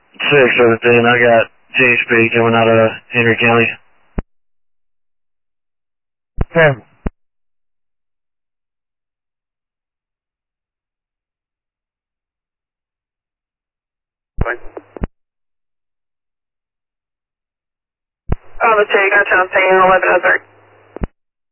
617, I got GHP coming out of Henry County. 10. Let's see, you got John saying 1103.